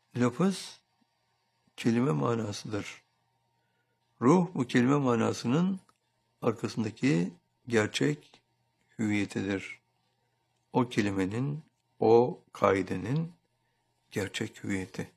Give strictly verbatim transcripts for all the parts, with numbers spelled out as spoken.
Lafız kelime manasıdır. Ruh bu kelime manasının arkasındaki gerçek hüviyetidir. O kelimenin, o kaidenin gerçek hüviyeti.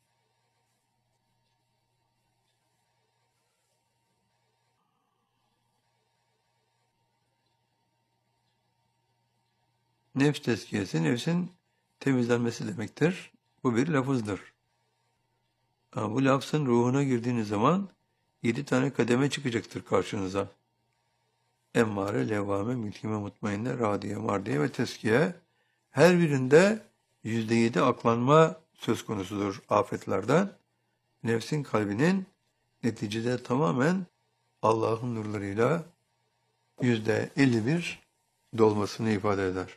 Nefs tezkiyesi, nefsin temizlenmesi demektir. Bu bir lafızdır. Ama bu lafzın ruhuna girdiğiniz zaman yedi tane kademe çıkacaktır karşınıza. Emmare, levvame, mülkime, mutmainne, radiye, mardiye ve teskiye. Her birinde yüzde yedi aklanma söz konusudur afetlerden. Nefsin kalbinin neticede tamamen Allah'ın nurlarıyla yüzde elli bir dolmasını ifade eder.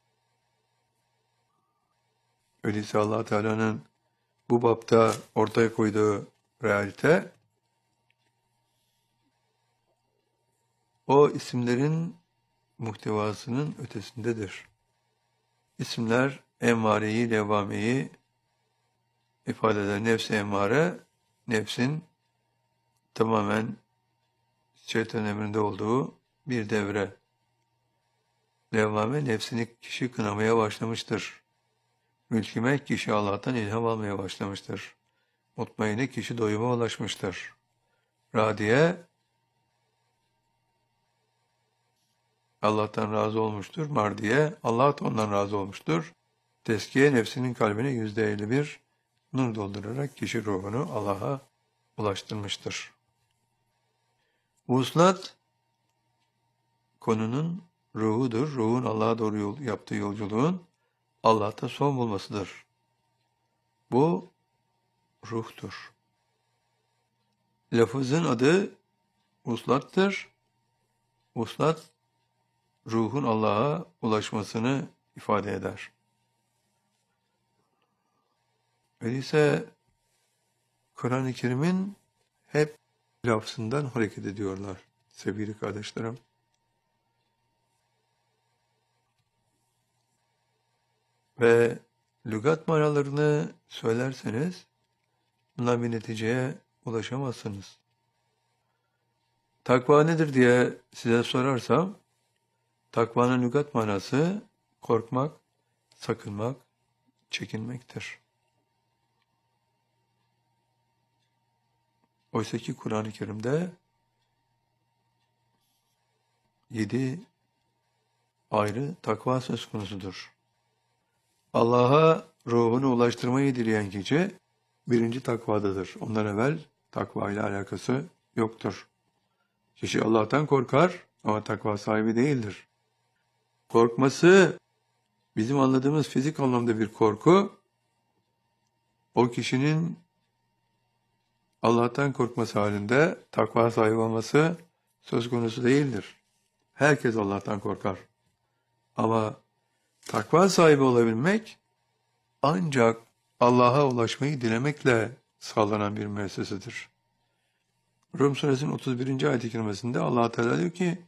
Öyleyse Allah Teala'nın bu bapta ortaya koyduğu realite, o isimlerin muhtevasının ötesindedir. İsimler emmareyi, levvameyi ifade eder. Nefs-i emmare, nefsin tamamen şeytan emrinde olduğu bir devre. Levvame, nefsini kişi kınamaya başlamıştır. Mülkime, kişi Allah'tan ilham almaya başlamıştır. Mutmainne, kişi doyuma ulaşmıştır. Radiye, Allah'tan razı olmuştur. Mardiye, Allah da ondan razı olmuştur. Teskiye, nefsinin kalbine yüzde elli bir nur doldurarak kişi ruhunu Allah'a ulaştırmıştır. Vuslat, konunun ruhudur. Ruhun Allah'a doğru yol, yaptığı yolculuğun Allah'ta son bulmasıdır. Bu ruhtur. Lafızın adı vuslattır. Vuslat, ruhun Allah'a ulaşmasını ifade eder. Öyleyse Kur'an-ı Kerim'in hep lafzından hareket ediyorlar sevgili kardeşlerim. Ve lügat manalarını söylerseniz bundan bir neticeye ulaşamazsınız. Takva nedir diye size sorarsam, takvanın lügat manası korkmak, sakınmak, çekinmektir. Oysa ki Kur'an-ı Kerim'de yedi ayrı takva söz konusudur. Allah'a ruhunu ulaştırmayı dileyen kişi birinci takvadadır. Ondan evvel takva ile alakası yoktur. Kişi Allah'tan korkar ama takva sahibi değildir. Korkması bizim anladığımız fizik anlamda bir korku, o kişinin Allah'tan korkması halinde takva sahibi olması söz konusu değildir. Herkes Allah'tan korkar. Ama takva sahibi olabilmek ancak Allah'a ulaşmayı dilemekle sağlanan bir müessesedir. Rum suresinin otuz birinci ayet-i kerimesinde Allah Teala diyor ki,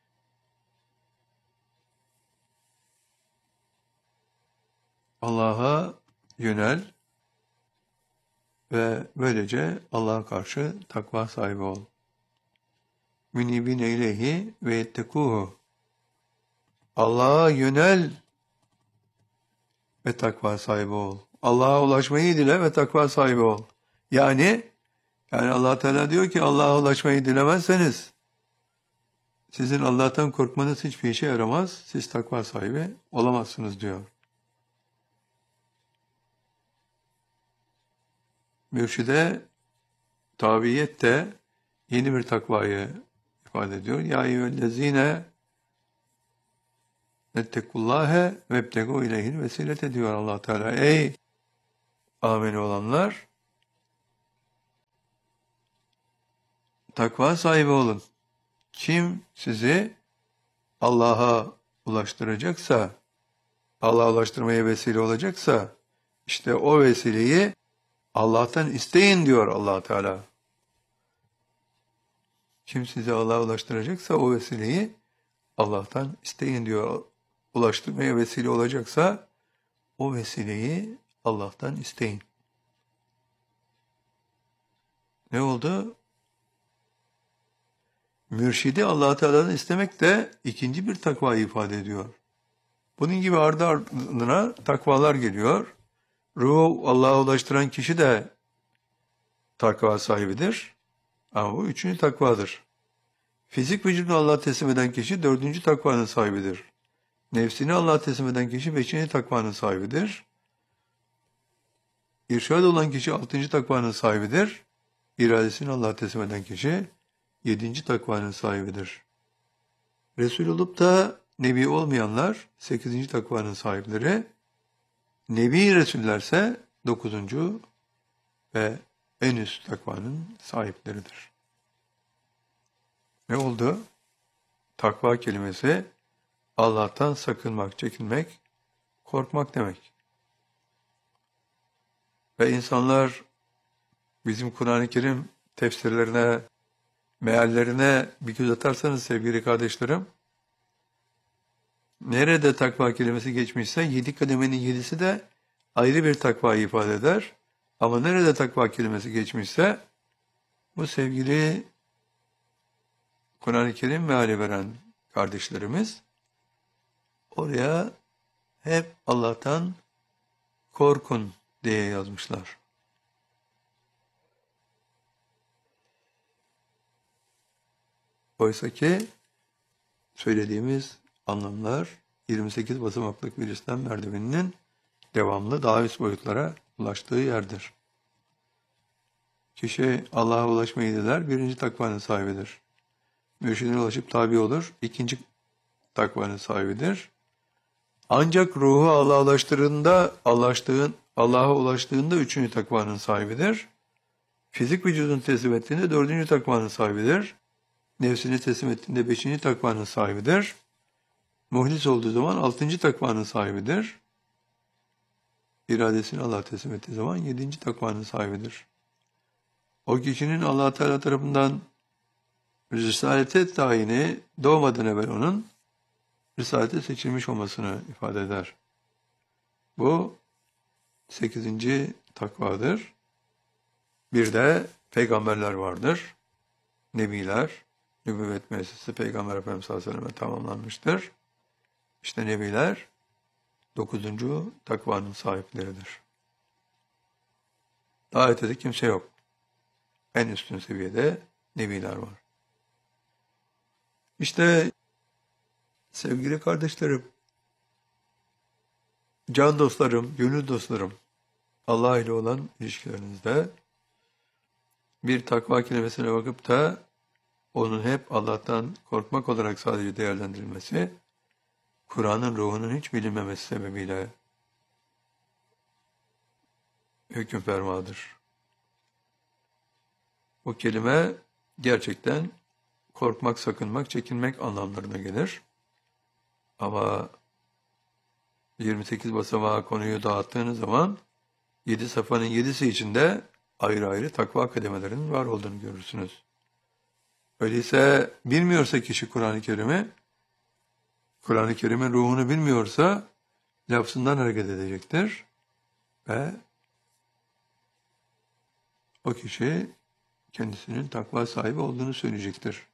Allah'a yönel ve böylece Allah'a karşı takva sahibi ol. Münibine ileyhi ve yettekuhu. Allah'a yönel ve takva sahibi ol. Allah'a ulaşmayı dile ve takva sahibi ol. Yani yani Allah Teala diyor ki Allah'a ulaşmayı dilemezseniz sizin Allah'tan korkmanız hiçbir işe yaramaz. Siz takva sahibi olamazsınız diyor. Mürşide tabiyet de yeni bir takvayı ifade ediyor. Ya eyyühellezine nettekullâhe vebtegû ileyhil vesilete diyor Allah Teala. Ey ameli olanlar, takva sahibi olun. Kim sizi Allah'a ulaştıracaksa, Allah'a ulaştırmaya vesile olacaksa, işte o vesileyi Allah'tan isteyin diyor Allah Teala. Kim sizi Allah'a ulaştıracaksa o vesileyi Allah'tan isteyin diyor. Ulaştırmaya vesile olacaksa o vesileyi Allah'tan isteyin. ne oldu? Mürşidi Allah Teala'dan istemek de ikinci bir takvayı ifade ediyor. Bunun gibi ardı ardına takvalar geliyor. Ruhu Allah'a ulaştıran kişi de takva sahibidir. Ama bu üçüncü takvadır. Fizik vücudunu Allah'a teslim eden kişi dördüncü takvanın sahibidir. Nefsini Allah'a teslim eden kişi beşinci takvanın sahibidir. İrşad olan kişi altıncı takvanın sahibidir. İradesini Allah'a teslim eden kişi yedinci takvanın sahibidir. Resul olup da Nebi olmayanlar sekizinci takvanın sahipleri. Nebi Resullerse dokuzuncu ve en üst takvanın sahipleridir. Ne oldu? Takva kelimesi Allah'tan sakınmak, çekinmek, korkmak demek. Ve insanlar bizim Kur'an-ı Kerim tefsirlerine, meallerine bir göz atarsanız sevgili kardeşlerim, nerede takva kelimesi geçmişse yedi kademenin yedisi de ayrı bir takvayı ifade eder. Ama nerede takva kelimesi geçmişse bu sevgili Kur'an-ı Kerim meali veren kardeşlerimiz oraya hep Allah'tan korkun diye yazmışlar. Oysa ki söylediğimiz anlamlar yirmi sekiz basamaklık bir İslam merdiveninin devamlı daha üst boyutlara ulaştığı yerdir. Kişi Allah'a ulaşmayı diler, birinci takvanın sahibidir. Mürşidine ulaşıp tabi olur, ikinci takvanın sahibidir. Ancak ruhu Allah'a ulaştığında, Allah'ın Allah'a ulaştığında üçüncü takvanın sahibidir. Fizik vücudunu teslim ettiğinde dördüncü takvanın sahibidir. Nefsini teslim ettiğinde beşinci takvanın sahibidir. Muhlis olduğu zaman altıncı takvanın sahibidir. İradesini Allah'a teslim ettiği zaman yedinci takvanın sahibidir. O kişinin Allah Teala tarafından risalete tayini doğmadan evvel onun risalete seçilmiş olmasını ifade eder. Bu sekizinci takvadır. Bir de peygamberler vardır. Nebiler, nübüvvet müessesesi Peygamber Efendimiz sallallahu aleyhi ve sellem'e tamamlanmıştır. İşte nebiler dokuzuncu takvanın sahipleridir. Daha ötede kimse yok. En üstün seviyede nebiler var. İşte sevgili kardeşlerim, can dostlarım, gönül dostlarım, Allah ile olan ilişkilerinizde bir takva kelimesine bakıp da onun hep Allah'tan korkmak olarak sadece değerlendirilmesi, Kur'an'ın ruhunun hiç bilinmemesi sebebiyle hüküm fermadır. Bu kelime gerçekten korkmak, sakınmak, çekinmek anlamlarına gelir. Ama yirmi sekiz basamağa konuyu dağıttığınız zaman yedi safhanın yedisi içinde ayrı ayrı takva kademelerinin var olduğunu görürsünüz. Öyleyse bilmiyorsa kişi Kur'an-ı Kerim'i, Kur'an-ı Kerim'in ruhunu bilmiyorsa lafzından hareket edecektir ve o kişi kendisinin takva sahibi olduğunu söyleyecektir.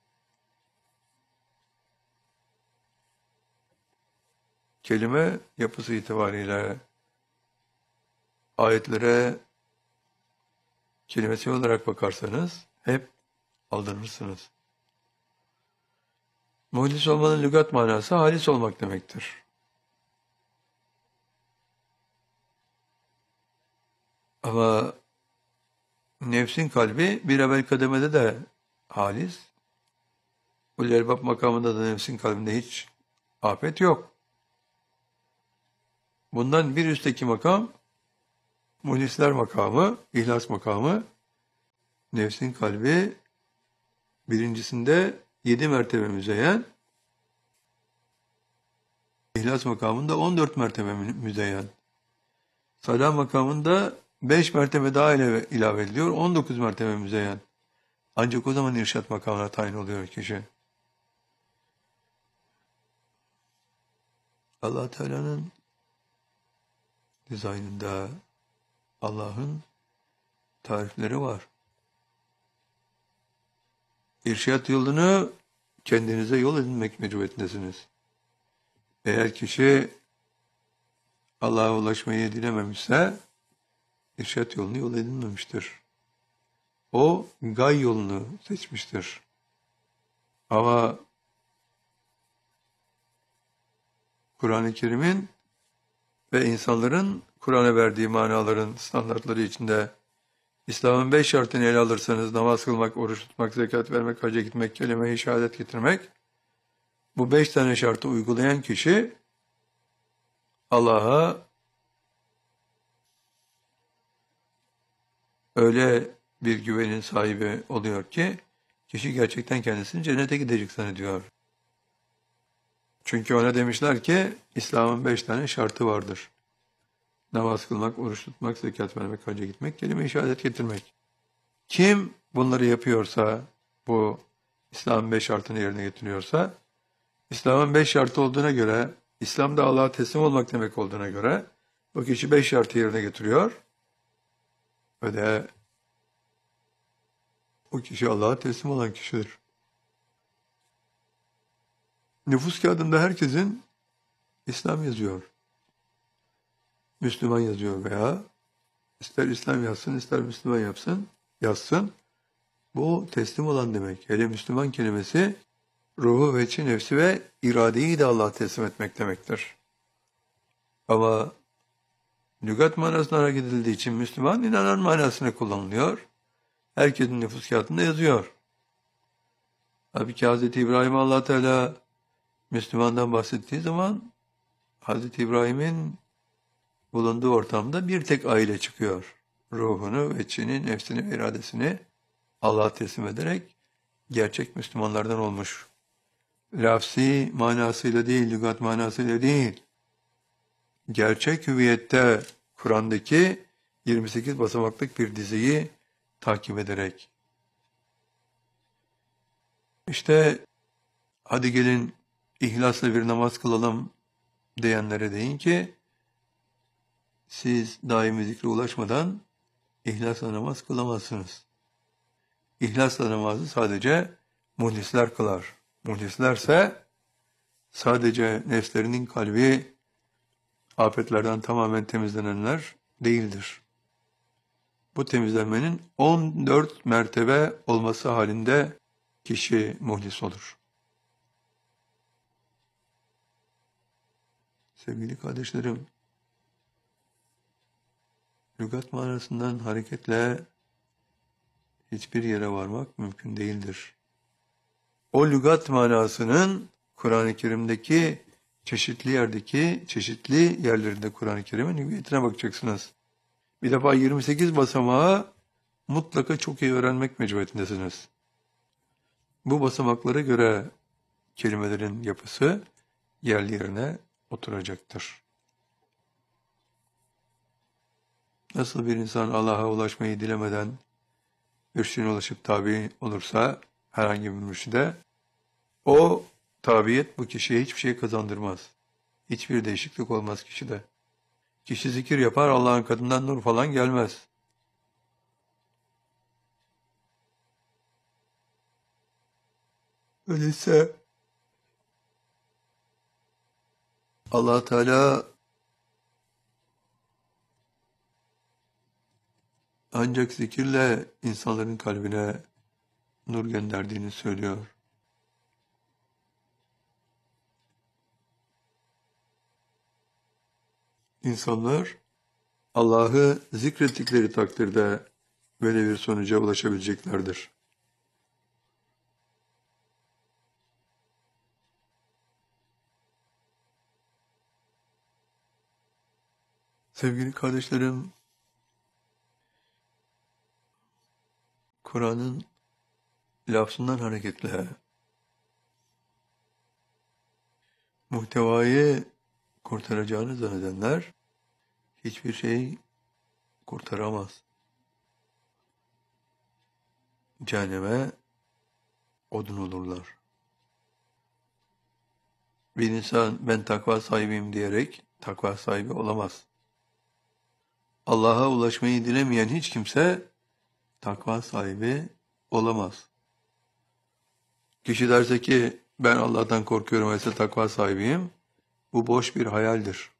Kelime yapısı itibariyle ayetlere kelimesi olarak bakarsanız hep aldanırsınız. Muhlis olmanın lügat manası halis olmak demektir. Ama nefsin kalbi bir evvel kademede de halis. Ulul Elbab makamında da nefsin kalbinde hiç afet yok. Bundan bir üstteki makam muhlisler makamı, ihlas makamı. Nefsin kalbi birincisinde yedi mertebe müzeyyen, İhlas makamında on dört mertebe müzeyyen. Salah makamında beş mertebe daha ilave, ilave ediliyor, on dokuz mertebe müzeyyen. Ancak o zaman irşat makamına tayin oluyor kişi. Allah Teala'nın dizaynında Allah'ın tarifleri var. irşat yolunu kendinize yol edinmek mecburiyetindesiniz. Eğer kişi Allah'a ulaşmayı dilememişse, irşat yolunu yol edinmemiştir. O gay yolunu seçmiştir. Ama Kur'an-ı Kerim'in ve insanların Kur'an'a verdiği manaların standartları içinde İslam'ın beş şartını ele alırsanız namaz kılmak, oruç tutmak, zekat vermek, hacca gitmek, kelime-i şehadet getirmek, bu beş tane şartı uygulayan kişi Allah'a öyle bir güvenin sahibi oluyor ki kişi gerçekten kendisini cennete gidecek zannediyor. Çünkü ona demişler ki İslam'ın beş tane şartı vardır. Namaz kılmak, oruç tutmak, zekat vermek, hacca gitmek, kelime-i şehadet getirmek. Kim bunları yapıyorsa, bu İslam'ın beş şartını yerine getiriyorsa, İslam'ın beş şartı olduğuna göre, İslam'da Allah'a teslim olmak demek olduğuna göre, o kişi beş şartı yerine getiriyor ve de o kişi Allah'a teslim olan kişidir. Nüfus kağıdında herkesin İslam yazıyor. Müslüman yazıyor veya ister İslam yazsın, ister Müslüman yapsın, yazsın. Bu teslim olan demek. Hele Müslüman kelimesi ruhu ve içi nefsi ve iradeyi de Allah'a teslim etmek demektir. Ama lügat manasına hareket edildiği için Müslüman inanan manasını kullanılıyor. Herkesin nüfus kağıdında yazıyor. Halbuki Hazreti İbrahim Allah Teala Müslümandan bahsettiği zaman Hazreti İbrahim'in bulunduğu ortamda bir tek aile çıkıyor. Ruhunu ve içini, nefsini ve iradesini Allah'a teslim ederek gerçek Müslümanlardan olmuş. Lafsi manasıyla değil, lügat manasıyla değil. Gerçek hüviyette Kur'an'daki yirmi sekiz basamaklık bir diziyi takip ederek. İşte hadi gelin ihlasla bir namaz kılalım diyenlere deyin ki siz daimi zikre ulaşmadan ihlasla namaz kılamazsınız. İhlasla namazı sadece muhlisler kılar. Muhlislerse sadece nefslerinin kalbi afetlerden tamamen temizlenenler değildir. Bu temizlenmenin on dört mertebe olması halinde kişi muhlis olur. Sevgili kardeşlerim, lügat manasından hareketle hiçbir yere varmak mümkün değildir. O lügat manasının Kur'an-ı Kerim'deki çeşitli yerdeki, çeşitli yerlerinde Kur'an-ı Kerim'in hüviyetine bakacaksınız. Bir defa yirmi sekiz basamağı mutlaka çok iyi öğrenmek mecburiyetindesiniz. Bu basamaklara göre kelimelerin yapısı yerli yerine oturacaktır. Nasıl bir insan Allah'a ulaşmayı dilemeden mürşidine ulaşıp tabi olursa herhangi bir mürşide, o tabiyet bu kişiye hiçbir şey kazandırmaz. Hiçbir değişiklik olmaz kişide. Kişi zikir yapar, Allah'ın katından nur falan gelmez. Öyleyse Allah Teala ancak zikirle insanların kalbine nur gönderdiğini söylüyor. İnsanlar Allah'ı zikrettikleri takdirde böyle bir sonuca ulaşabileceklerdir. Sevgili kardeşlerim, Kur'an'ın lafzından hareketle muhtevayı kurtaracağını zannedenler hiçbir şey kurtaramaz. Cehenneme odun olurlar. Bir insan ben takva sahibiyim diyerek takva sahibi olamaz. Allah'a ulaşmayı dilemeyen hiç kimse takva sahibi olamaz. Kişi derse ki ben Allah'tan korkuyorum ve takva sahibiyim, bu boş bir hayaldir.